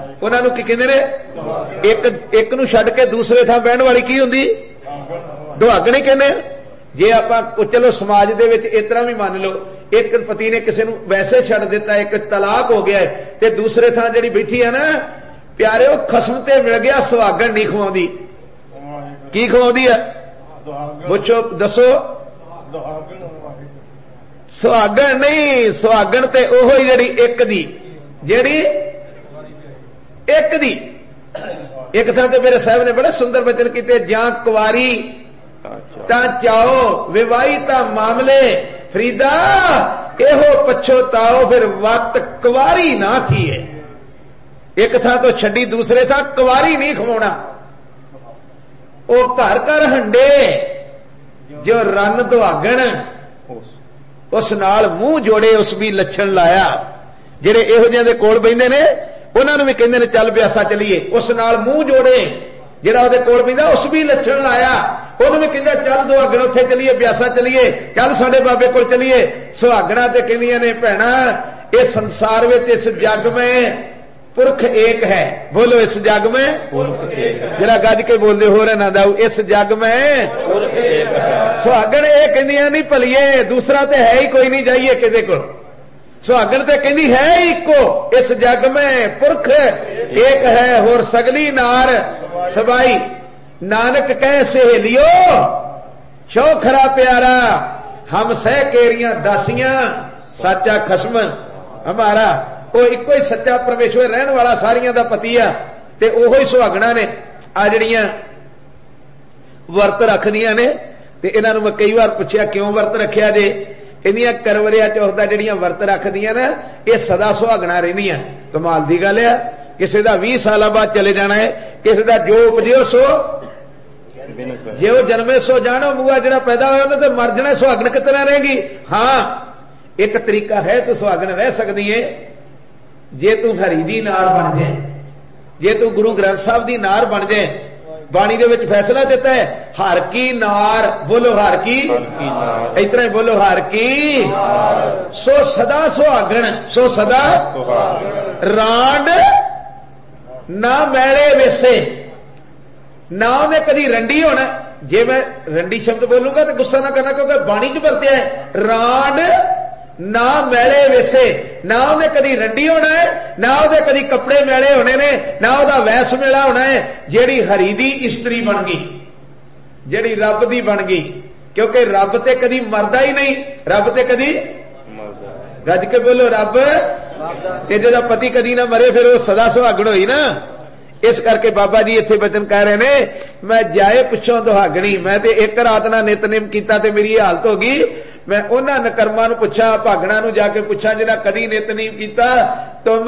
ਉਹਨਾਂ ਨੂੰ ਕੀ ਕਹਿੰਦੇ ਨੇ? ਇੱਕ ਨੂੰ ਛੱਡ ਕੇ ਦੂਸਰੇ ਥਾਂ ਬਹਿਣ ਵਾਲੀ ਕੀ ਹੁੰਦੀ? ਦੁਹਾਗਣ ਹੀ ਕਹਿੰਦੇ। ਜੇ ਆਪਾਂ ਚਲੋ ਸਮਾਜ ਦੇ ਵਿੱਚ ਇਸ ਤਰ੍ਹਾਂ ਵੀ ਮੰਨ ਲਓ, ਇੱਕ ਪਤੀ ਨੇ ਕਿਸੇ ਨੂੰ ਵੈਸੇ ਛੱਡ ਦਿੱਤਾ, ਇੱਕ ਤਲਾਕ ਹੋ ਗਿਆ ਤੇ ਦੂਸਰੇ ਥਾਂ ਜਿਹੜੀ ਬੈਠੀ ਆ ਨਾ ਪਿਆਰਿਓ, ਖਸਮ ਤੇ ਮਿਲ ਗਿਆ, ਸੁਹਾਗਣ ਨਹੀਂ ਖਵਾਉਂਦੀ। ਕੀ ਖਵਾਉਂਦੀ ਆ? ਪੁੱਛੋ, ਦੱਸੋ। ਸੁਹਾਗਣ ਨਹੀਂ, ਸੁਹਾਗਣ ਤੇ ਉਹ ਹੀ ਜਿਹੜੀ ਇੱਕ ਦੀ, ਜਿਹੜੀ ਇੱਕ ਦੀ। ਇੱਕ ਥਾਂ ਤੇ ਮੇਰੇ ਸਾਹਿਬ ਨੇ ਬੜੇ ਸੁੰਦਰ ਬਚਨ ਕੀਤੇ, ਜਾਂ ਕੁਵਾਰੀ ਤਾਂ ਚਾਓ, ਵਿਵਾਹੀ ਤਾਂ ਮਾਮਲੇ ਫਰੀਦਾ, ਇਹੋ ਪਛੋਤਾਓ ਫਿਰ ਵਕਤ ਕੁਵਾਰੀ ਨਾ ਥੀਏ। ਇੱਕ ਥਾਂ ਤੋਂ ਛੱਡੀ ਦੂਸਰੇ ਥਾਂ, ਕੁਵਾਰੀ ਨਹੀਂ ਖਵਾਉਣਾ। ਉਹ ਘਰ ਘਰ ਹੰਡੇ ਜੋ ਰੰਨ ਦੁਹਾਗਣ, ਉਸ ਨਾਲ ਮੂੰਹ ਜੋੜੇ ਉਸ ਵੀ ਲੱਛਣ ਲਾਇਆ। ਜਿਹੜੇ ਇਹੋ ਜਿਹਿਆਂ ਦੇ ਕੋਲ ਬੈਠੇ ਨੇ ਉਹਨਾਂ ਨੂੰ ਵੀ ਕਹਿੰਦੇ ਨੇ ਚੱਲ ਬਿਆਸਾ ਚਲੀਏ। ਉਸ ਨਾਲ ਮੂੰਹ ਜੋੜੇ ਜਿਹੜਾ ਉਹਦੇ ਕੋਲ ਬੈਠਾ ਉਸ ਵੀ ਲੱਛਣ ਲਾਇਆ, ਉਹਨੂੰ ਵੀ ਕਹਿੰਦਾ ਚੱਲ ਦੁਹਾਗਣ ਉੱਥੇ ਚਲੀਏ, ਬਿਆਸਾ ਚਲੀਏ, ਚੱਲ ਸਾਡੇ ਬਾਬੇ ਕੋਲ ਚਲੀਏ। ਸੁਹਾਗਣਾ ਤੇ ਕਹਿੰਦੀਆਂ ਨੇ ਭੈਣਾ, ਇਸ ਸੰਸਾਰ ਵਿੱਚ, ਇਸ ਜੱਗ में पुरख एक है। बोलो, इस जग में, जरा गज के बोलते हो रहा ना दाऊ, इस जग में पुरख एक है। सुहागण ये कहंदियां नहीं भलीए, दूसरा तो है ही कोई नहीं, जाइए किसी को। सुहागण तो कहंदी है इको, इस जग में पुरख एक है, होर सगली नार सबाई। नानक कह सहेलियो शो खरा प्यारा, हम सह केरियां दासियां, सच्चा खसम हमारा। ਉਹ ਇੱਕੋ ਹੀ ਸੱਚਾ ਪਰਮੇਸ਼ਵਰ ਰਹਿਣ ਵਾਲਾ, ਸਾਰੀਆਂ ਦਾ ਪਤੀ ਆ। ਤੇ ਉਹੋ ਹੀ ਸੁਹਾਗਣਾ ਨੇ ਆ ਜਿਹੜੀਆਂ ਵਰਤ ਰੱਖਦੀਆਂ ਨੇ। ਤੇ ਇਹਨਾਂ ਨੂੰ ਮੈਂ ਕਈ ਵਾਰ ਪੁੱਛਿਆ ਕਿਉਂ ਵਰਤ ਰੱਖਿਆ ਜੇ? ਕਹਿੰਦੀਆਂ ਕਰਵਰਿਆ ਚੌਥ ਦਾ ਜਿਹੜੀਆਂ ਵਰਤ ਰੱਖਦੀਆਂ ਨਾ, ਇਹ ਸਦਾ ਸੁਹਾਗਣਾ ਰਹਿੰਦੀਆਂ। ਕਮਾਲ ਦੀ ਗੱਲ ਆ। ਕਿਸੇ ਦਾ 20 ਸਾਲਾਂ ਬਾਅਦ ਚਲੇ ਜਾਣਾ ਹੈ, ਕਿਸੇ ਦਾ ਜੋ ਉਪਜਿਓ ਸੋ ਜੇ ਉਹ ਜਨਮੇ ਸੋ ਜਾਣੋ, ਮੂਆ ਜਿਹੜਾ ਪੈਦਾ ਹੋਇਆ ਉਹਨੇ ਤੇ ਮਰ ਜਾਣਾ। ਸੁਹਾਗਣ ਕਿਤਨਾ ਰਹੇਗੀ? ਹਾਂ, ਇੱਕ ਤਰੀਕਾ ਹੈ ਤੂੰ ਸੁਹਾਗਣ ਰਹਿ ਸਕਦੀ ਏ, ਜੇ ਤੂੰ ਹਰੀ ਦੀ ਨਾਰ ਬਣ ਜਾਏ, ਜੇ ਤੂੰ ਗੁਰੂ ਗ੍ਰੰਥ ਸਾਹਿਬ ਦੀ ਨਾਰ ਬਣ ਜਾਏ। ਬਾਣੀ ਦੇ ਵਿੱਚ ਫੈਸਲਾ ਦਿੱਤਾ ਹੈ, ਹਰ ਕੀ ਨਾਰ। ਬੋਲੋ ਹਰ ਕੀ, ਇਸ ਤਰ੍ਹਾਂ ਹੀ ਬੋਲੋ ਹਰ ਕੀ। ਸੋ ਸਦਾ ਸੁਹਾਗਣ, ਸੋ ਸਦਾ ਰਾਂਡ ਨਾ ਮੈਲੇ ਵੇਸੇ। ਨਾ ਉਹਨੇ ਕਦੀ ਰੰਡੀ ਹੋਣਾ। ਜੇ ਮੈਂ ਰੰਡੀ ਸ਼ਬਦ ਬੋਲੂੰਗਾ ਤਾਂ ਗੁੱਸਾ ਨਾ ਕਰਨਾ, ਕਿਉਂਕਿ ਬਾਣੀ 'ਚ ਵਰਤਿਆ ਹੈ। ਰਾਂਡ ਨਾ ਮੈਲੇ ਵੇਸੇ, ਨਾ ਉਹਨੇ ਕਦੀ ਰੰਡੀ ਹੋਣਾ ਹੈ, ਨਾ ਉਹਦੇ ਕਦੀ ਕੱਪੜੇ ਮੈਲੇ ਹੋਣੇ ਨੇ, ਨਾ ਉਹਦਾ ਵੈਸ ਮੇਲਾ ਹੋਣਾ ਹੈ। ਜਿਹੜੀ ਹਰੀ ਦੀ ਇਸਤਰੀ ਬਣ ਗਈ, ਜਿਹੜੀ ਰੱਬ ਦੀ ਬਣ ਗਈ, ਕਿਉਂਕਿ ਰੱਬ ਤੇ ਕਦੀ ਮਰਦਾ ਹੀ ਨਹੀਂ। ਰੱਬ ਤੇ ਕਦੀ, ਗੱਜ ਕੇ ਬੋਲੋ, ਰੱਬ ਤੇ ਜਿਹਦਾ ਪਤੀ ਕਦੀ ਨਾ ਮਰੇ, ਫਿਰ ਉਹ ਸਦਾ ਸੁਹਾਗਣ ਹੋਈ ਨਾ। ਇਸ ਕਰਕੇ ਬਾਬਾ ਜੀ ਇੱਥੇ ਬਚਨ ਕਹਿ ਰਹੇ ਨੇ, ਮੈਂ ਜਾਏ ਪੁੱਛੋਂ ਦੁਹਾਗਣੀ। ਮੈਂ ਤੇ ਇੱਕ ਰਾਤ ਨਾਲ ਨਿਤਨੇਮ ਕੀਤਾ ਤੇ ਮੇਰੀ ਇਹ ਹਾਲਤ ਹੋ ਗਈ। ਮੈਂ ਉਹਨਾਂ ਨਕਰਮਾਂ ਨੂੰ ਪੁੱਛਾਂ, ਭਾਗਣਾ ਨੂੰ ਜਾ ਕੇ ਪੁੱਛਾਂ ਜਿਹਨਾਂ ਕਦੀ ਨਿਤਨੇਮ ਕੀਤਾ।